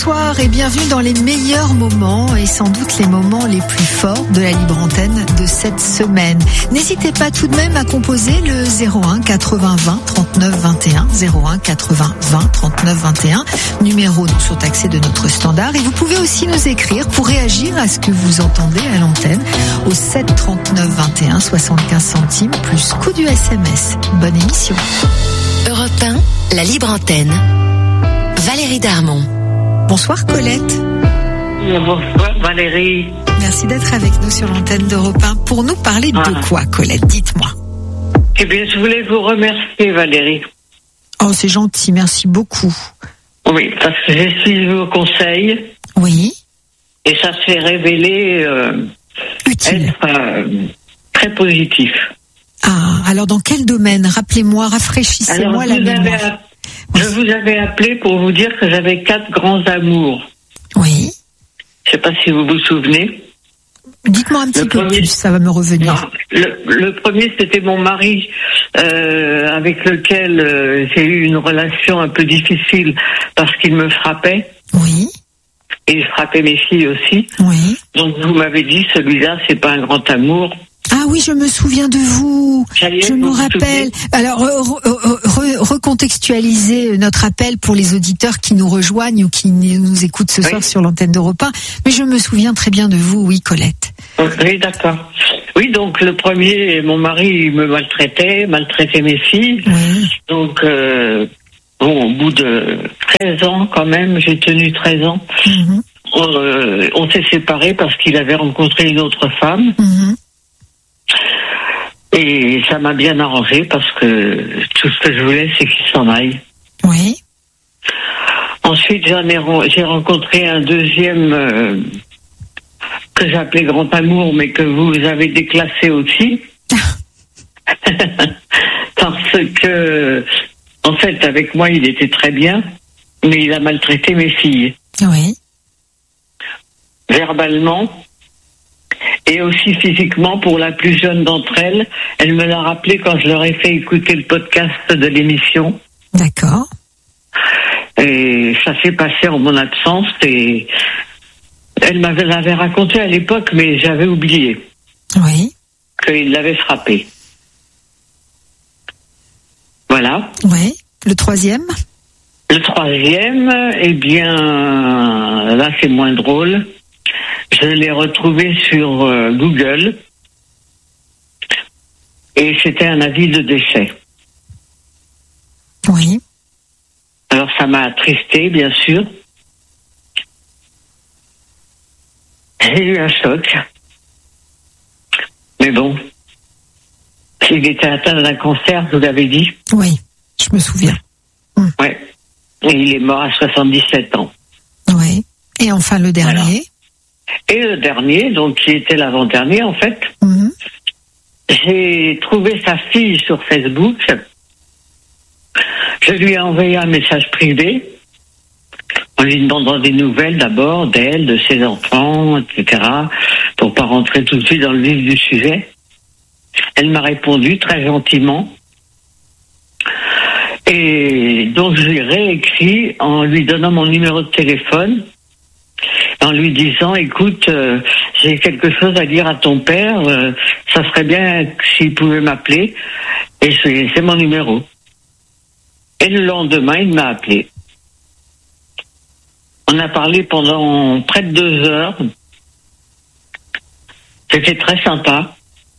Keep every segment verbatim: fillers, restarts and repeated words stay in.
bonsoir et bienvenue dans les meilleurs moments et sans doute les moments les plus forts de la libre antenne de cette semaine. N'hésitez pas tout de même à composer le zéro un quatre-vingts vingt trente-neuf vingt et un, zéro un quatre-vingts vingt trente-neuf vingt et un, numéro non surtaxé de notre standard. Et vous pouvez aussi nous écrire pour réagir à ce que vous entendez à l'antenne au sept trente-neuf vingt et un, soixante-quinze centimes plus coût du S M S. Bonne émission. Europe un, la libre antenne. Valérie Darmon. Bonsoir Colette. Bonsoir Valérie. Merci d'être avec nous sur l'antenne d'Europe un pour nous parler ah. de quoi, Colette? Dites-moi. Eh bien, je voulais vous remercier Valérie. Oh, c'est gentil, merci beaucoup. Oui, parce que j'ai suivi vos conseils. Oui. Et ça s'est révélé euh, utile. Être euh, très positif. Ah, alors dans quel domaine? Rappelez-moi, rafraîchissez-moi la mémoire. A... Je vous avais appelé pour vous dire que j'avais quatre grands amours. Oui. Je ne sais pas si vous vous souvenez. Dites-moi un petit le peu premier... plus, ça va me revenir. Non, le, le premier, c'était mon mari, euh, avec lequel euh, j'ai eu une relation un peu difficile parce qu'il me frappait. Oui. Et il frappait mes filles aussi. Oui. Donc vous m'avez dit, celui-là, c'est pas un grand amour. Ah oui, je me souviens de vous. Est, je me rappelle. Alors, re, re, re, recontextualiser notre appel pour les auditeurs qui nous rejoignent ou qui nous écoutent ce oui. soir sur l'antenne d'Europe un. Mais je me souviens très bien de vous, oui, Colette. Oui, d'accord. Oui, donc le premier, mon mari me maltraitait, maltraitait mes filles. Oui. Donc, euh, bon, au bout de treize ans, quand même, j'ai tenu treize ans. Mm-hmm. On, euh, on s'est séparés parce qu'il avait rencontré une autre femme. Mm-hmm. Et ça m'a bien arrangé parce que tout ce que je voulais, c'est qu'il s'en aille. Oui. Ensuite, j'en ai, j'ai rencontré un deuxième euh, que j'appelais grand amour, mais que vous avez déclassé aussi. Parce que, en fait, avec moi, il était très bien, mais il a maltraité mes filles. Oui. Verbalement. Et aussi physiquement, pour la plus jeune d'entre elles, elle me l'a rappelé quand je leur ai fait écouter le podcast de l'émission. D'accord. Et ça s'est passé en mon absence et elle m'avait l'avait raconté à l'époque, mais j'avais oublié. Oui. Qu'il l'avait frappé. Voilà. Oui. Le troisième? Le troisième, eh bien, là c'est moins drôle. Je l'ai retrouvé sur euh, Google et c'était un avis de décès. Oui. Alors ça m'a attristé, bien sûr. J'ai eu un choc. Mais bon, il était atteint d'un cancer, je vous l'avais dit. Oui, je me souviens. Hum. Ouais. Et il est mort à soixante-dix-sept ans. Oui. Et enfin le dernier. Voilà. Et le dernier, donc qui était l'avant-dernier en fait, mmh. j'ai trouvé sa fille sur Facebook. Je lui ai envoyé un message privé en lui demandant des nouvelles d'abord d'elle, de ses enfants, et cetera, pour pas rentrer tout de suite dans le vif du sujet. Elle m'a répondu très gentiment. Et donc je lui ai réécrit en lui donnant mon numéro de téléphone, en lui disant, écoute, euh, j'ai quelque chose à dire à ton père, euh, ça serait bien s'il pouvait m'appeler, et c'est, c'est mon numéro. Et le lendemain, il m'a appelé. On a parlé pendant près de deux heures. C'était très sympa.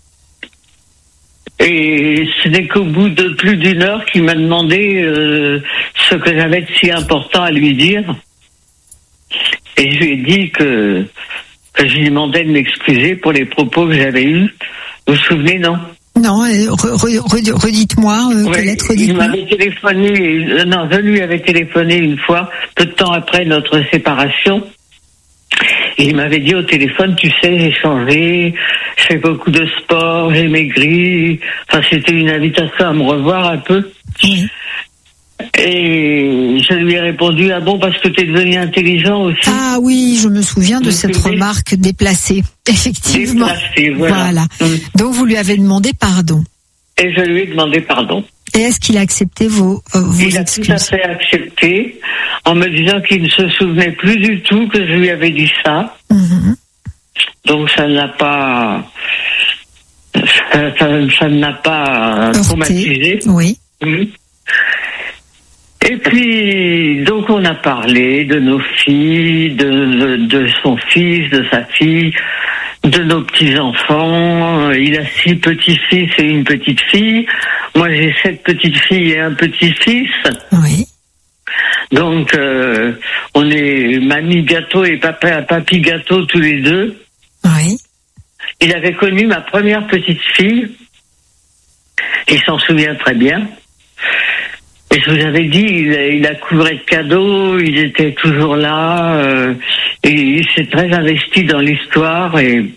Et ce n'est qu'au bout de plus d'une heure qu'il m'a demandé euh, ce que j'avais de si important à lui dire. Et je lui ai dit que, que je lui demandais de m'excuser pour les propos que j'avais eus. Vous vous souvenez, non? Non, re, re, re, redites-moi, euh, oui, Colette, redites-moi. Il m'avait téléphoné, euh, non, je lui avais téléphoné une fois, peu de temps après notre séparation. Et il m'avait dit au téléphone, tu sais, j'ai changé, je fais beaucoup de sport, j'ai maigri. Enfin, c'était une invitation à me revoir un peu. Oui. Et je lui ai répondu, ah bon, parce que tu es devenu intelligent aussi. Ah oui, je me souviens de vous cette souvenez? remarque déplacée, effectivement. Déplacée, voilà. voilà. Hum. Donc vous lui avez demandé pardon. Et je lui ai demandé pardon. Et est-ce qu'il a accepté vos, euh, vos Il a excuses? tout à fait accepté, en me disant qu'il ne se souvenait plus du tout que je lui avais dit ça. Mmh. Donc ça n'a pas, ça, ça, ça ne l'a pas Heurté. traumatisé. Oui. Mmh. Et puis, donc on a parlé de nos filles, de, de, de son fils, de sa fille, de nos petits-enfants. Il a six petits-fils et une petite-fille. Moi, j'ai sept petites-filles et un petit-fils. Oui. Donc, euh, on est mamie gâteau et papa, papy gâteau tous les deux. Oui. Il avait connu ma première petite-fille. Il s'en souvient très bien. Et je vous avais dit, il, il a couvré de cadeaux, il était toujours là, euh, et il s'est très investi dans l'histoire, et,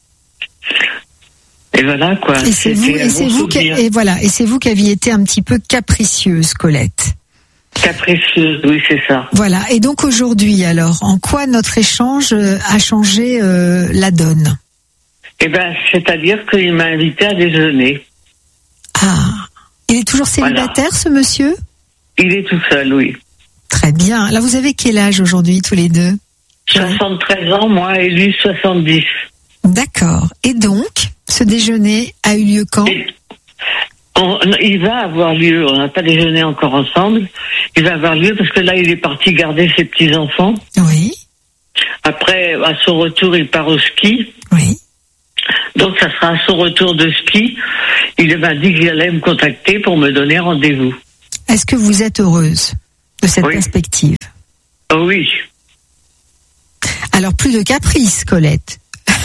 et voilà quoi. Et c'est vous, et c'est vous qui, et voilà, et c'est vous qui aviez été un petit peu capricieuse, Colette. Capricieuse, oui, c'est ça. Voilà. Et donc aujourd'hui, alors, en quoi notre échange a changé euh, la donne? Eh ben, c'est-à-dire qu'il m'a invité à déjeuner. Ah. Il est toujours célibataire, voilà. Ce monsieur? Il est tout seul, oui. Très bien. Là, vous avez quel âge aujourd'hui, tous les deux? soixante-treize ans, moi, et lui, soixante-dix. D'accord. Et donc, ce déjeuner a eu lieu quand? et on, Il va avoir lieu, on n'a pas déjeuné encore ensemble, il va avoir lieu parce que là, il est parti garder ses petits-enfants. Oui. Après, à son retour, il part au ski. Oui. Donc, ça sera à son retour de ski. Il m'a dit qu'il allait me contacter pour me donner rendez-vous. Est-ce que vous êtes heureuse de cette oui. perspective? Oh oui. Alors, plus de caprices, Colette.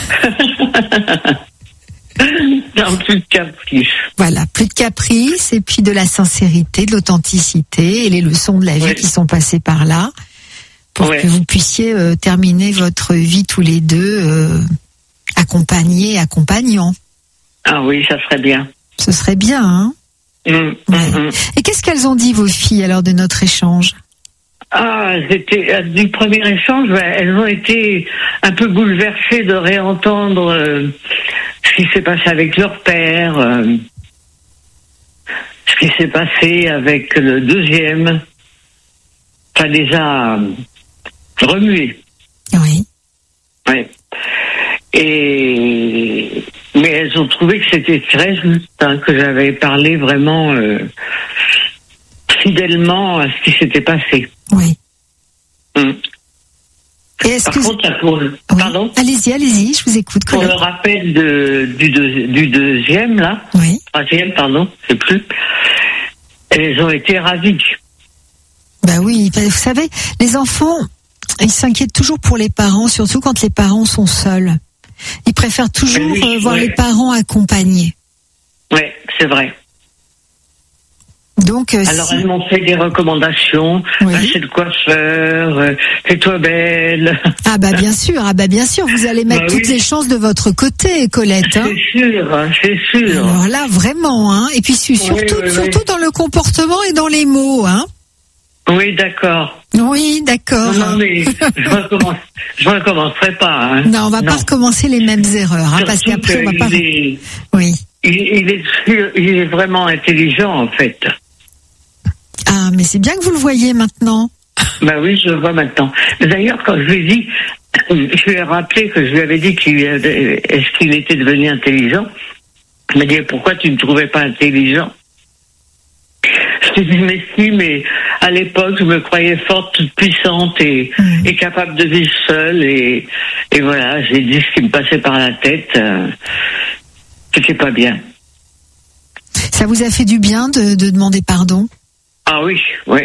Non, plus de caprices. Voilà, plus de caprices et puis de la sincérité, de l'authenticité et les leçons de la vie oui. qui sont passées par là pour oui. que vous puissiez euh, terminer votre vie tous les deux euh, accompagnés et accompagnants. Ah oui, ça serait bien. Ce serait bien, hein? Mmh, ouais. mmh. Et qu'est-ce qu'elles ont dit, vos filles, alors, de notre échange? Ah, c'était, du premier échange, ben, elles ont été un peu bouleversées de réentendre euh, ce qui s'est passé avec leur père, euh, ce qui s'est passé avec le deuxième. Ça les a remués. Oui. Ouais. Et mais elles ont trouvé que c'était très juste, hein, que j'avais parlé vraiment euh, fidèlement à ce qui s'était passé. Oui. Hum. Et est-ce Par que contre, là, pour le... oui. Pardon. Allez-y, allez-y, je vous écoute. Pour le rappel de, du, deux, du deuxième, là, oui. troisième, pardon, je sais plus, elles ont été ravies. Bah oui, vous savez, les enfants, ils s'inquiètent toujours pour les parents, surtout quand les parents sont seuls. Ils préfèrent toujours oui, euh, voir ouais. les parents accompagnés. Oui, c'est vrai. Donc, euh, alors si... elles m'ont fait des recommandations, oui. va chez le coiffeur, euh, fais-toi belle. Ah bah bien sûr, ah bah bien sûr, vous allez mettre bah, toutes oui. les chances de votre côté, Colette. Hein. C'est sûr, hein, c'est sûr. Alors là, vraiment, hein. Et puis surtout, oui, oui, surtout oui. dans le comportement et dans les mots, hein. Oui, d'accord. Oui, d'accord. Non, non mais je recommence, je recommencerai pas. Hein. Non, on va non. pas recommencer les mêmes erreurs, hein, parce qu'après on va pas. Est... Oui. Il, il est sûr, il est vraiment intelligent en fait. Ah, mais c'est bien que vous le voyez maintenant. Bah oui, je le vois maintenant. D'ailleurs, quand je lui ai dit, je lui ai rappelé que je lui avais dit qu'il est-ce qu'il était devenu intelligent. Il m'a dit pourquoi tu ne trouvais pas intelligent? Je lui ai dit mais si, mais à l'époque je me croyais forte, toute puissante et, mmh. et capable de vivre seule et, et voilà, j'ai dit ce qui me passait par la tête. Euh, c'était pas bien. Ça vous a fait du bien de, de demander pardon? Ah oui, oui.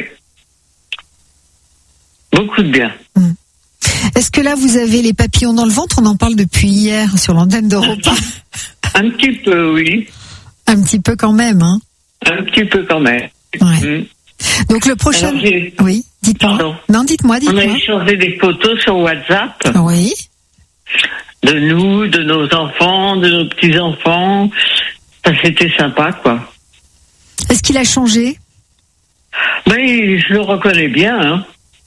Beaucoup de bien. Mmh. Est-ce que là, vous avez les papillons dans le ventre? On en parle depuis hier sur l'antenne d'Europa. Un petit peu, oui. Un petit peu quand même, hein? Un petit peu quand même. Ouais. Mmh. Donc le prochain... Alors, oui, dites-moi. Pardon. Non, dites-moi, dites-moi. On a échangé des photos sur WhatsApp. Oui. De nous, de nos enfants, de nos petits-enfants. Ça, c'était sympa, quoi. Est-ce qu'il a changé? Oui, je le reconnais bien. Hein.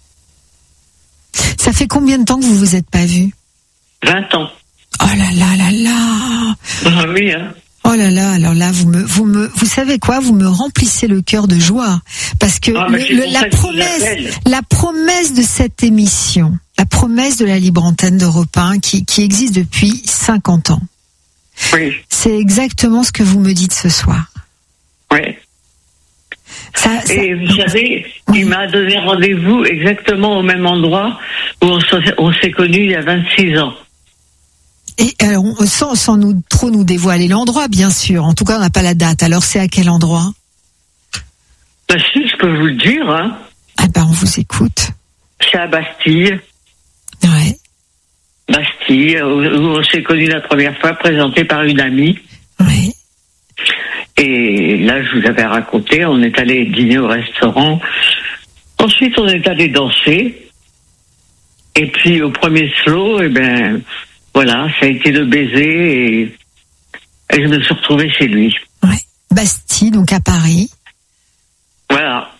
Ça fait combien de temps que vous vous êtes pas vus? vingt ans. Oh là là là là. Ah oui, hein. Oh Oh là là, alors là, vous me, vous me, vous savez quoi, vous me remplissez le cœur de joie, parce que ah, le, le, la promesse, la promesse de cette émission, la promesse de la libre antenne d'Europe un, qui, qui existe depuis cinquante ans. Oui. C'est exactement ce que vous me dites ce soir. Oui. Ça, ça... Et vous savez, oui. Il m'a donné rendez-vous exactement au même endroit où on s'est, on s'est connus il y a vingt-six ans. Et alors, sans, sans nous, trop nous dévoiler l'endroit, bien sûr. En tout cas, on n'a pas la date. Alors, c'est à quel endroit? Ben, si, je peux vous le dire. Hein. Ah ben, on vous écoute. C'est à Bastille. Ouais. Bastille, où, où on s'est connus la première fois, présenté par une amie. Oui. Et là, je vous avais raconté, on est allé dîner au restaurant. Ensuite, on est allé danser. Et puis, au premier slow, eh ben, voilà, ça a été le baiser et, et je me suis retrouvée chez lui. Ouais. Bastille, donc à Paris. Voilà.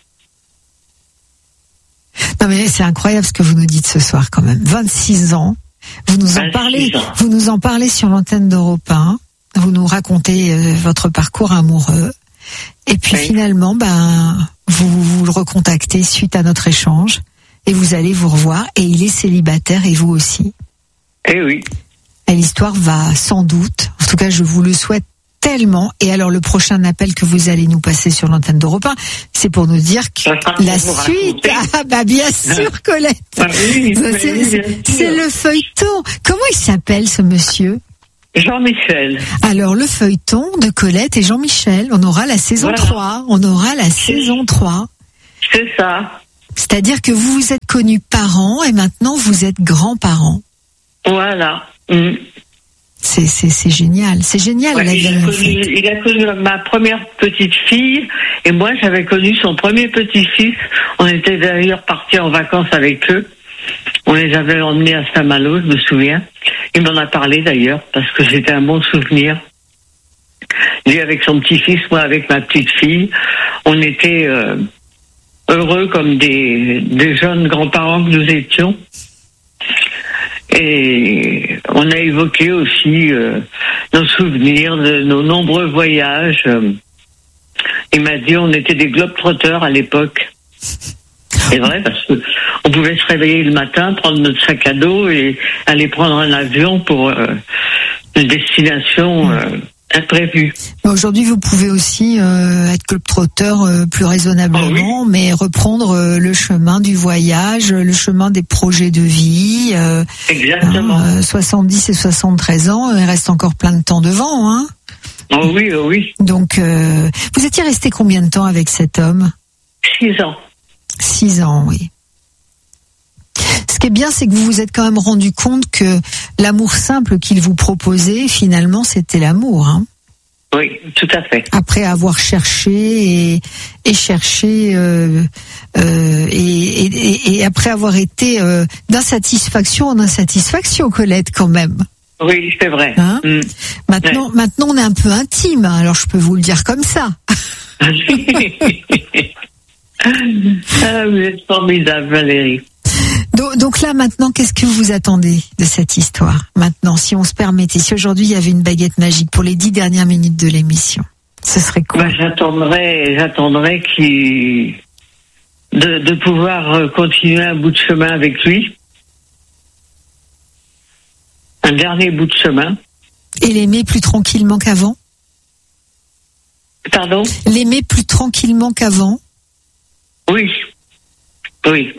Non mais c'est incroyable ce que vous nous dites ce soir quand même. vingt-six ans. Vous nous en parlez, ans. vous nous en parlez sur l'antenne d'Europe un. Vous nous racontez euh, votre parcours amoureux. Et puis oui. Finalement, ben, vous, vous le recontactez suite à notre échange et vous allez vous revoir et il est célibataire et vous aussi. Eh oui. Et l'histoire va sans doute, en tout cas je vous le souhaite tellement. Et alors le prochain appel que vous allez nous passer sur l'antenne d'Europe un, c'est pour nous dire que la suite, ah bah bien sûr Colette, ah oui, ça, c'est, oui, c'est, c'est le feuilleton. Comment il s'appelle ce monsieur? Jean-Michel. Alors le feuilleton de Colette et Jean-Michel, on aura la saison voilà. trois, on aura la c'est, saison trois. C'est ça. C'est-à-dire que vous vous êtes connus parents et maintenant vous êtes grands-parents. Voilà. Mmh. C'est, c'est, c'est génial, c'est génial. Ouais, la il, a connu, il a connu ma première petite fille et moi j'avais connu son premier petit-fils. On était d'ailleurs partis en vacances avec eux. On les avait emmenés à Saint-Malo, je me souviens. Il m'en a parlé d'ailleurs parce que c'était un bon souvenir. Lui avec son petit-fils, moi avec ma petite fille. On était euh, heureux comme des, des jeunes grands-parents que nous étions. Et on a évoqué aussi euh, nos souvenirs de nos nombreux voyages. Il m'a dit on était des globetrotters à l'époque. C'est vrai parce que on pouvait se réveiller le matin, prendre notre sac à dos et aller prendre un avion pour euh, une destination euh, imprévue. Aujourd'hui, vous pouvez aussi euh, être globetrotter euh, plus raisonnablement, oh oui. mais reprendre euh, le chemin du voyage, le chemin des projets de vie. Euh, Exactement. Euh, soixante-dix et soixante-treize ans, il reste encore plein de temps devant, hein. Oh oui, oh oui. Donc, euh, vous étiez resté combien de temps avec cet homme? Six ans. Six ans, oui. Ce qui est bien, c'est que vous vous êtes quand même rendu compte que l'amour simple qu'il vous proposait, finalement, c'était l'amour, hein. Oui, tout à fait. Après avoir cherché et, et cherché euh, euh, et, et, et après avoir été euh, d'insatisfaction en insatisfaction, Colette, quand même. Oui, c'est vrai. Hein mmh. Maintenant, ouais. maintenant, on est un peu intime. Alors, je peux vous le dire comme ça. Ah, vous êtes formidable, Valérie. Donc, donc là, maintenant, qu'est-ce que vous attendez de cette histoire? Maintenant, si on se permettait, si aujourd'hui il y avait une baguette magique pour les dix dernières minutes de l'émission, ce serait quoi? Ben, j'attendrais, j'attendrais qu'il de, de pouvoir continuer un bout de chemin avec lui, un dernier bout de chemin. Et l'aimer plus tranquillement qu'avant? Pardon? L'aimer plus tranquillement qu'avant? Oui, oui.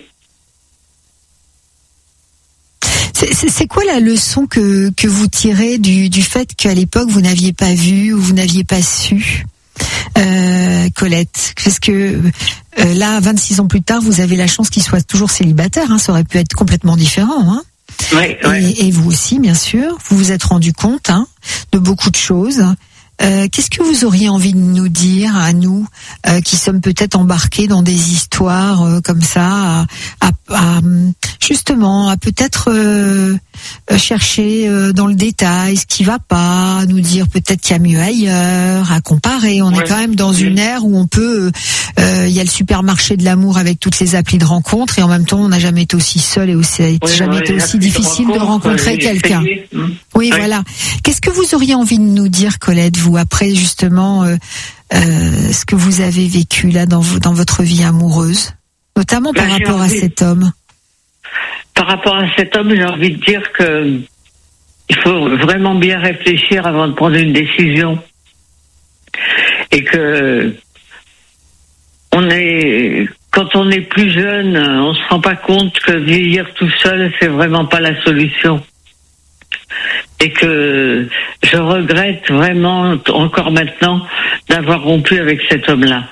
C'est, c'est, c'est quoi la leçon que, que vous tirez du, du fait qu'à l'époque vous n'aviez pas vu ou vous n'aviez pas su, euh, Colette? Parce que euh, là, vingt-six ans plus tard, vous avez la chance qu'il soit toujours célibataire. Hein, ça aurait pu être complètement différent. Hein. Oui, oui. Et, et vous aussi, bien sûr, vous vous êtes rendu compte hein, de beaucoup de choses. Euh, qu'est-ce que vous auriez envie de nous dire à nous euh, qui sommes peut-être embarqués dans des histoires euh, comme ça, à, à, à, justement, à peut-être euh, chercher euh, dans le détail ce qui va pas, nous dire peut-être qu'il y a mieux ailleurs, à comparer. On ouais. est quand même dans une ère où on peut, euh, il y a le supermarché de l'amour avec toutes les applis de rencontre, et en même temps, on n'a jamais été aussi seul et aussi, ouais, jamais été aussi difficile de, de rencontrer quelqu'un. Oui, oui, voilà. Qu'est-ce que vous auriez envie de nous dire, Colette, vous, après justement euh, euh, ce que vous avez vécu là dans, dans votre vie amoureuse, notamment par ben, rapport envie, à cet homme? Par rapport à cet homme, j'ai envie de dire que il faut vraiment bien réfléchir avant de prendre une décision, et que on est, quand on est plus jeune, on se rend pas compte que vieillir tout seul, c'est vraiment pas la solution. Et que je regrette vraiment, encore maintenant, d'avoir rompu avec cet homme-là.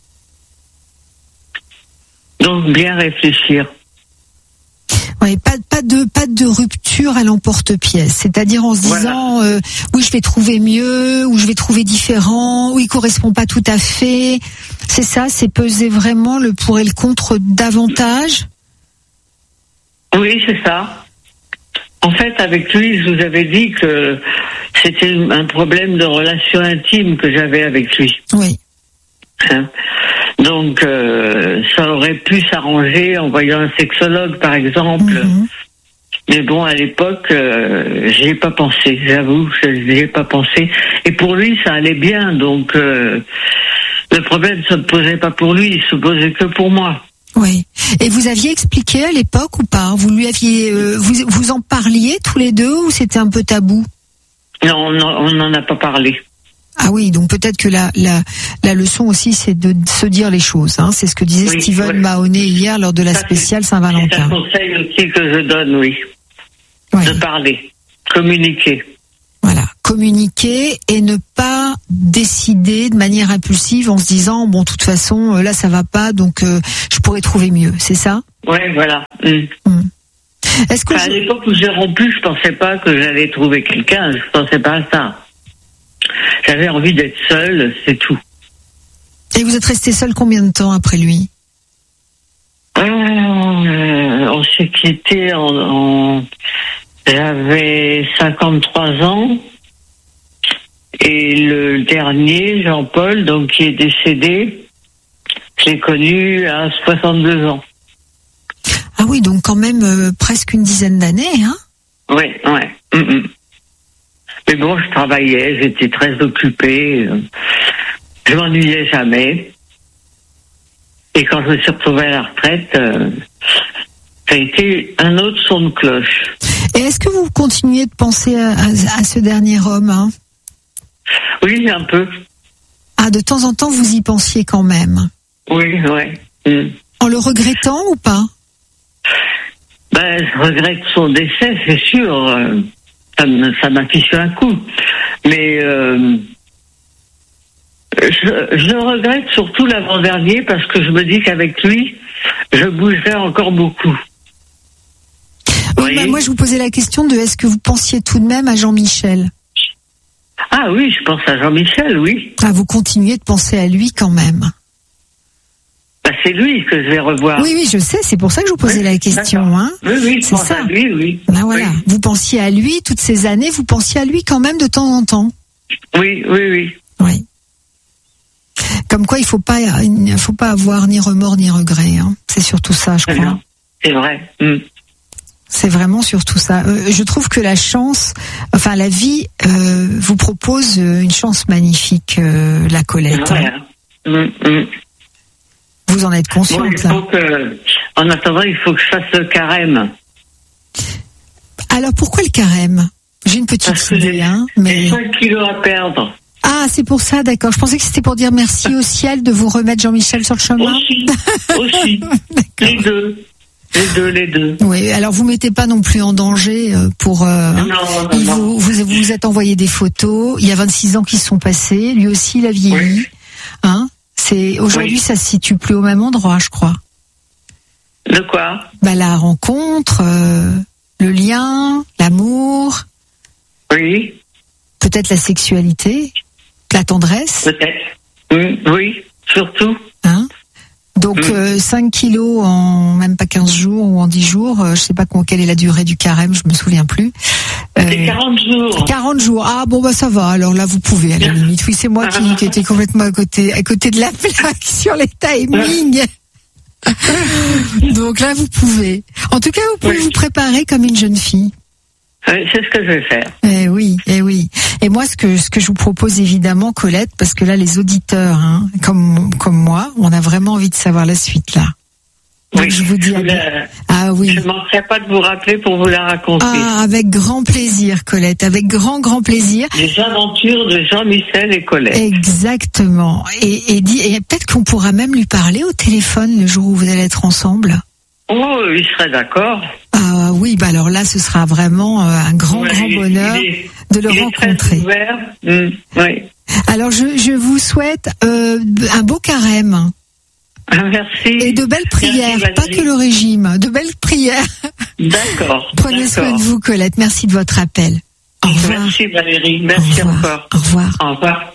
Donc, bien réfléchir. Oui, pas, pas de pas de rupture à l'emporte-pièce, c'est-à-dire en se voilà. disant euh, oui, je vais trouver mieux, ou je vais trouver différent, ou il correspond pas tout à fait. C'est ça, c'est peser vraiment le pour et le contre davantage. Oui, c'est ça. En fait, avec lui, je vous avais dit que c'était un problème de relation intime que j'avais avec lui. Oui. Hein? Donc, euh, ça aurait pu s'arranger en voyant un sexologue, par exemple. Mm-hmm. Mais bon, à l'époque, euh, j'y ai pas pensé. J'avoue, j'y ai pas pensé. Et pour lui, ça allait bien. Donc, euh, le problème ne se posait pas pour lui, il se posait que pour moi. Oui. Et vous aviez expliqué à l'époque ou pas? Vous lui aviez, euh, vous vous en parliez tous les deux, ou c'était un peu tabou? Non, on n'en a pas parlé. Ah oui, donc peut-être que la la la leçon aussi, c'est de se dire les choses. Hein. C'est ce que disait oui, Steven ouais. Mahoney hier lors de la ça, spéciale Saint-Valentin. C'est un conseil aussi que je donne, oui. oui. De parler, communiquer. Voilà, communiquer et ne pas décider de manière impulsive en se disant bon, de toute façon là ça va pas, donc euh, je pourrais trouver mieux. C'est ça? Ouais, voilà. Mm. Mm. Est-ce que enfin, je... à l'époque où j'ai rompu, je pensais pas que j'allais trouver quelqu'un. Je pensais pas à ça. J'avais envie d'être seule, c'est tout. Et vous êtes resté seul combien de temps après lui? euh, On s'est quitté en, en... J'avais cinquante-trois ans. Et le dernier, Jean-Paul, donc qui est décédé, je l'ai connu à soixante-deux ans. Ah oui, donc quand même euh, presque une dizaine d'années, hein? Oui, ouais. Mm-mm. Mais bon, je travaillais, j'étais très occupée, je m'ennuyais jamais. Et quand je me suis retrouvée à la retraite, euh, ça a été un autre son de cloche. Et est-ce que vous continuez de penser à, à, à ce dernier homme, hein? Oui, un peu. Ah, de temps en temps, vous y pensiez quand même? Oui, ouais. Mm. En le regrettant ou pas? Ben, je regrette son décès, c'est sûr. Ça, ça m'a fichu un coup. Mais euh, je, je regrette surtout l'avant-dernier parce que je me dis qu'avec lui, je bougerais encore beaucoup. Oui, bah moi, je vous posais la question de est-ce que vous pensiez tout de même à Jean-Michel? Ah oui, je pense à Jean-Michel, oui. Ah, vous continuez de penser à lui quand même? Bah, c'est lui que je vais revoir. Oui, oui, je sais, c'est pour ça que je vous posais oui, la question. Hein. Oui, oui, je c'est pense ça. à lui, oui. Ben voilà, oui. Vous pensiez à lui, toutes ces années, vous pensiez à lui quand même de temps en temps. Oui, oui, oui. Oui. Comme quoi, il faut pas, il faut pas avoir ni remords ni regrets. Hein. C'est surtout ça, je crois. C'est vrai. Mm. C'est vraiment surtout ça. Euh, je trouve que la chance, enfin la vie, euh, vous propose une chance magnifique, euh, la Colette. Ouais, hein. mm, mm. Vous en êtes consciente, bon, il faut que, en attendant, il faut que je fasse le carême. Alors pourquoi le carême? J'ai une petite Parce idée, j'ai, hein. Mais... j'ai cinq kilos à perdre. Ah, c'est pour ça, d'accord. Je pensais que c'était pour dire merci au ciel de vous remettre Jean-Michel sur le chemin. Aussi, aussi. Les deux. Les deux, les deux. Oui, alors vous mettez pas non plus en danger pour... Euh, non, non, il non. Vous, vous vous êtes envoyé des photos. Il y a vingt-six ans qui se sont passés. Lui aussi, il a vieilli. Oui. Hein? C'est, aujourd'hui, oui. Ça se situe plus au même endroit, je crois. De quoi? Bah, la rencontre, euh, le lien, l'amour. Oui. Peut-être la sexualité, la tendresse. Peut-être. Oui, oui, surtout. Hein? Donc Mmh. euh, cinq kilos en même pas quinze jours ou en dix jours. Euh, je sais pas quelle est la durée du carême, je me souviens plus. Euh, C'est quarante jours. quarante jours. Ah bon bah ça va. Alors là vous pouvez à la limite. Oui c'est moi qui, qui étais complètement à côté à côté de la plaque sur les timings. Donc là vous pouvez. En tout cas vous pouvez Oui. vous préparer comme une jeune fille. Oui, c'est ce que je vais faire. Eh oui, eh oui. Et moi, ce que ce que je vous propose évidemment, Colette, parce que là, les auditeurs, hein, comme comme moi, on a vraiment envie de savoir la suite là. Donc Oui, je vous dis. je la- Ah oui. Je ne manquerai pas de vous rappeler pour vous la raconter. Ah, avec grand plaisir, Colette, avec grand grand plaisir. Les aventures de Jean-Michel et Colette. Exactement. Et et, dit, et peut-être qu'on pourra même lui parler au téléphone le jour où vous allez être ensemble. Oh, il serait d'accord. Ah oui, bah alors là, ce sera vraiment euh, un grand Ouais, grand il- bonheur il est- de le il est rencontrer. très ouvert. Mm, oui. Alors je je vous souhaite euh, un beau carême. Ah, merci. Et de belles prières, Merci, pas Valérie. que le régime, de belles prières. D'accord. Prenez soin d'accord. de vous, Colette. Merci de votre appel. Au revoir. Merci Valérie. Au Merci revoir. encore. Au revoir. Au revoir.